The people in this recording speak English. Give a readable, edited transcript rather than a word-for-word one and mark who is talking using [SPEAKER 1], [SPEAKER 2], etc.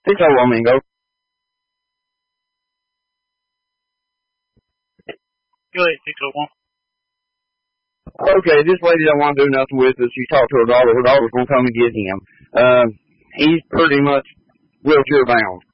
[SPEAKER 1] Take over, Mingo.
[SPEAKER 2] Go ahead, 601.
[SPEAKER 1] Okay, this lady don't want to do nothing with us. She talked to her daughter. Her daughter's going to come and get him. He's pretty much wheelchair bound.